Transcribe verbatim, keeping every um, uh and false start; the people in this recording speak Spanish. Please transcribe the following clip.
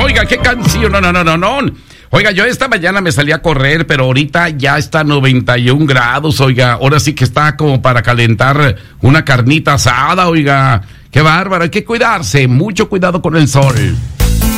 Oiga, qué canción, no, no, no, no, no. Oiga, yo esta mañana me salí a correr, pero ahorita ya está a noventa y un grados, oiga. Ahora sí que está como para calentar una carnita asada, oiga. Qué bárbaro, hay que cuidarse, mucho cuidado con el sol.